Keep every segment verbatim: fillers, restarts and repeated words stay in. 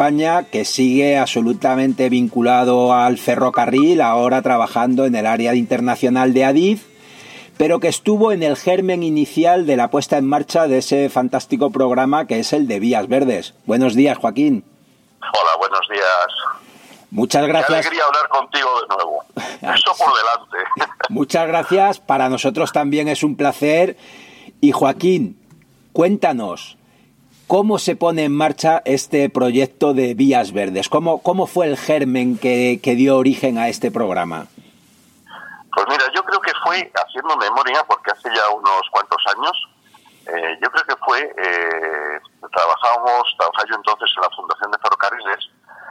España, que sigue absolutamente vinculado al ferrocarril, ahora trabajando en el área internacional de Adif, pero que estuvo en el germen inicial de la puesta en marcha de ese fantástico programa que es el de Vías Verdes. Buenos días, Joaquín. Hola, buenos días. Muchas gracias. Qué alegría hablar contigo de nuevo. Eso por delante. Muchas gracias. Para nosotros también es un placer. Y Joaquín, cuéntanos, ¿cómo se pone en marcha este proyecto de Vías Verdes? ¿Cómo, cómo fue el germen que, que dio origen a este programa? Pues mira, yo creo que fue, haciendo memoria, porque hace ya unos cuantos años, eh, yo creo que fue, eh, trabajábamos, trabajaba yo entonces en la Fundación de Ferrocarriles,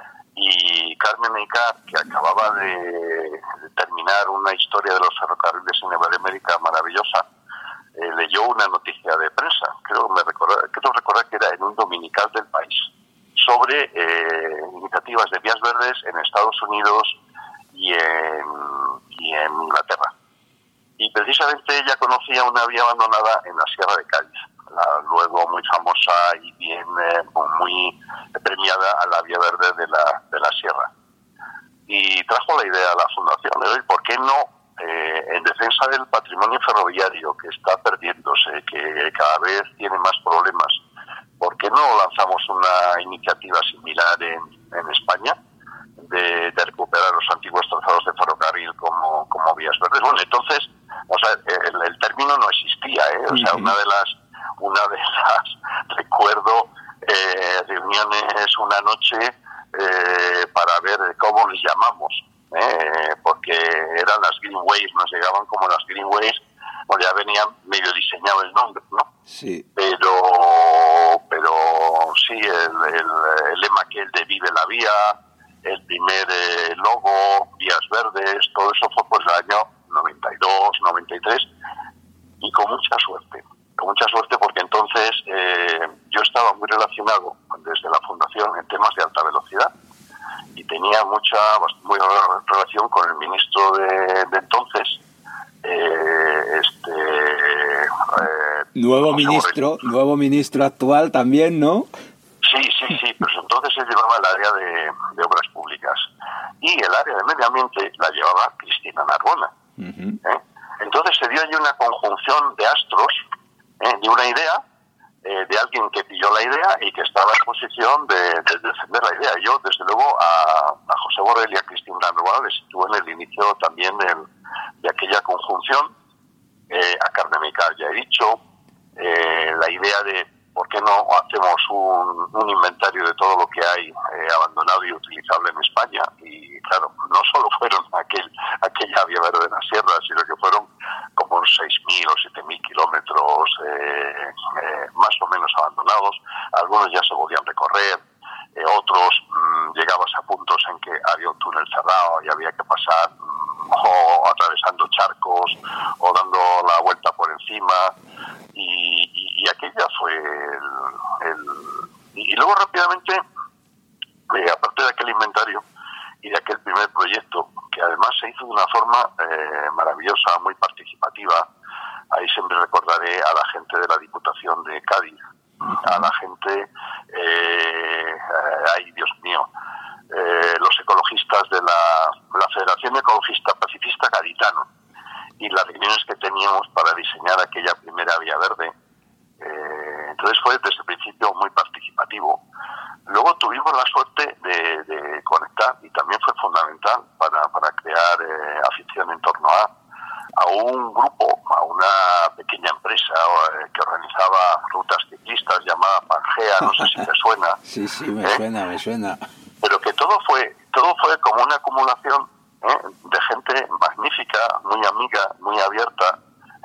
y Carmen Eicar, que acababa de, de terminar una historia de los ferrocarriles en Iberoamérica maravillosa, eh, leyó una noticia de prensa, creo, me recordar, creo recordar que era en un dominical del País, sobre eh, iniciativas de vías verdes en Estados Unidos y en, y en Inglaterra. Y precisamente ella conocía una vía abandonada en la Sierra de Cádiz, la luego muy famosa y bien eh, muy premiada a la vía verde de la, de la Sierra. Y trajo la idea a la Fundación de hoy, ¿por qué no, eh, en defensa del patrimonio ferroviario que está perdiéndose, que cada vez tiene más problemas, ¿por qué no lanzamos una iniciativa similar en, en España de, de recuperar los antiguos trazados de ferrocarril como, como vías verdes? Bueno, entonces, o sea, el, el término no existía, ¿eh? O sea, una de las Una de las, recuerdo, eh, reuniones una noche eh, para ver cómo les llamamos, eh, porque eran las Greenways, nos llegaban como las Greenways, pues ya venía medio diseñado el nombre, ¿no? Sí. Pero, pero sí, el, el, el lema que el de Vive la Vía, el primer eh, logo, Vías Verdes, todo eso fue pues el año noventa y dos, noventa y tres, y con mucha suerte. Con mucha suerte porque entonces eh, yo estaba muy relacionado desde la Fundación en temas de alta velocidad y tenía mucha muy relación con el ministro de, de entonces, eh, este eh, nuevo ministro, Borrell. nuevo ministro actual también, ¿no? Sí, sí, sí, pues entonces él llevaba el área de, de obras públicas y el área de medio ambiente la llevaba Cristina Narbona. Uh-huh. ¿eh? Entonces se dio allí una conjunción de astros, Eh, de una idea, eh, de alguien que pilló la idea y que estaba en posición de, de defender la idea. Yo, desde luego, a, a José Borrell y a Cristina Narbona les estuve en el inicio también de, de aquella conjunción. Eh, a Carmen Eicar ya he dicho, eh, la idea de por qué no hacemos un, un inventario de todo lo que hay eh, abandonado y utilizable en España. Y claro, no solo fueron aquel, aquella vía verde de la sierra, sino que fueron como unos seis mil o siete mil kilómetros eh, eh, más o menos abandonados. Algunos ya se podían recorrer, eh, otros mmm, llegabas a puntos en que había un túnel cerrado y había que pasar mmm, o atravesando charcos o dando la vuelta por encima. Y, y, y aquella fue el, el y, y luego rápidamente eh, aparte de aquel inventario y de aquel primer proyecto que además se hizo de una forma eh, maravillosa, muy participativa, ahí siempre recordaré a la gente de la Diputación de Cádiz, a la gente eh, ay Dios mío eh, los ecologistas de la, la Federación Ecologista Pacifista Gaditano y las reuniones que teníamos para diseñar aquella primera vía verde. Eh, entonces fue desde el principio muy participativo. Luego tuvimos la suerte de, de conectar, y también fue fundamental para, para crear eh, afición en torno a, a un grupo, a una pequeña empresa eh, que organizaba rutas ciclistas llamada Pangea, no sé si te suena. Sí, sí, me ¿eh? suena, me suena. Pero que todo fue, todo fue como una acumulación ¿eh? de gente magnífica, muy amiga, muy abierta,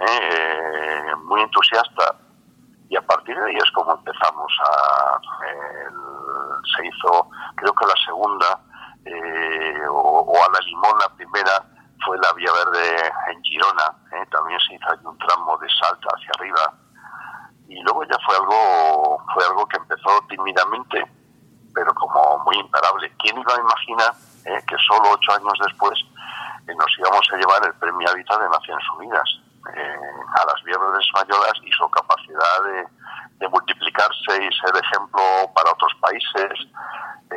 ¿eh? muy entusiasta, y a partir de ahí es como empezamos a el, se hizo, creo que la segunda eh, o, o a la limón la primera fue la vía verde en Girona, ¿eh? También se hizo un tramo de Salta hacia arriba, y luego ya fue algo fue algo que empezó tímidamente, pero como muy imparable. ¿Quién iba a imaginar eh, que solo ocho años después eh, nos íbamos a llevar el Premio Hábitat de Naciones Unidas eh, a las vías verdes españolas y su capacidad de, de multiplicarse y ser ejemplo para otros países?